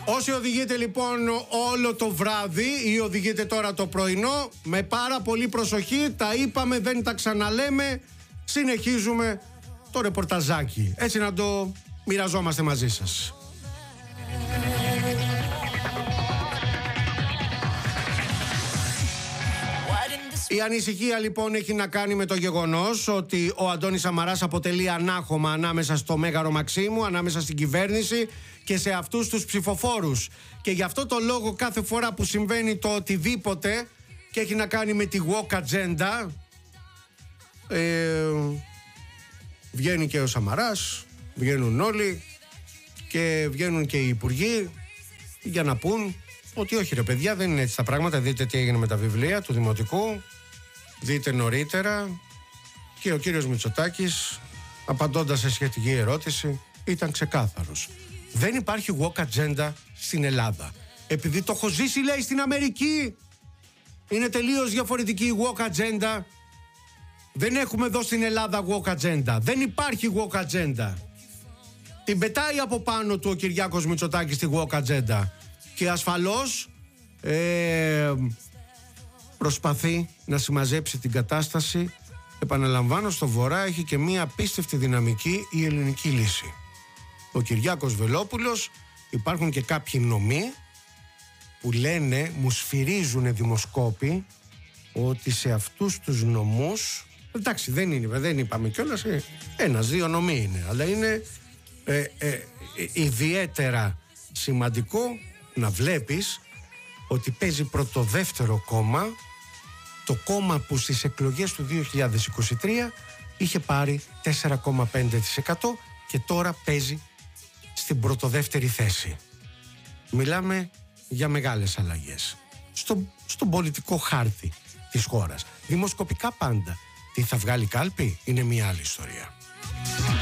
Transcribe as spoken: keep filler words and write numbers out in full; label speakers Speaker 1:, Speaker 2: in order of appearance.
Speaker 1: Όσοι οδηγείτε λοιπόν όλο το βράδυ ή οδηγείτε τώρα το πρωινό, με πάρα πολύ προσοχή, τα είπαμε, δεν τα ξαναλέμε, συνεχίζουμε το ρεπορταζάκι, έτσι να το μοιραζόμαστε μαζί σας. Η ανησυχία λοιπόν έχει να κάνει με το γεγονός ότι ο Αντώνης Σαμαράς αποτελεί ανάχωμα ανάμεσα στο Μέγαρο Μαξίμου, ανάμεσα στην κυβέρνηση και σε αυτούς τους ψηφοφόρους. Και γι' αυτό το λόγο κάθε φορά που συμβαίνει το οτιδήποτε και έχει να κάνει με τη woke agenda, ε, βγαίνει και ο Σαμαράς, βγαίνουν όλοι και βγαίνουν και οι υπουργοί για να πούν ότι όχι ρε παιδιά, δεν είναι έτσι τα πράγματα. Δείτε τι έγινε με τα βιβλία του Δημοτικού, δείτε νωρίτερα. Και ο κύριος Μητσοτάκης, απαντώντας σε σχετική ερώτηση, ήταν ξεκάθαρος. Δεν υπάρχει woke agenda στην Ελλάδα. Επειδή το έχω ζήσει, λέει, στην Αμερική, είναι τελείως διαφορετική η woke agenda. Δεν έχουμε εδώ στην Ελλάδα woke agenda. Δεν υπάρχει woke agenda. Την πετάει από πάνω του ο Κυριάκος Μητσοτάκης τη woke agenda. Και ασφαλώς ε, προσπαθεί να συμμαζέψει την κατάσταση. Επαναλαμβάνω, στο Βορρά έχει και μία απίστευτη δυναμική η ελληνική λύση. Ο Κυριάκος Βελόπουλος, υπάρχουν και κάποιοι νομοί που λένε, μου σφυρίζουν δημοσκόποι, ότι σε αυτούς τους νομούς, εντάξει δεν είναι, δεν είπαμε κιόλας, ένας, δύο νομοί είναι, αλλά είναι ε, ε, ε, ιδιαίτερα σημαντικό να βλέπεις ότι παίζει πρωτοδεύτερο κόμμα, το κόμμα που στις εκλογές του δύο χιλιάδες είκοσι τρία είχε πάρει τέσσερα κόμμα πέντε τοις εκατό και τώρα παίζει στην πρωτοδεύτερη θέση. Μιλάμε για μεγάλες αλλαγές στο, στον πολιτικό χάρτη της χώρας. Δημοσκοπικά πάντα. Τι θα βγάλει κάλπη είναι μια άλλη ιστορία.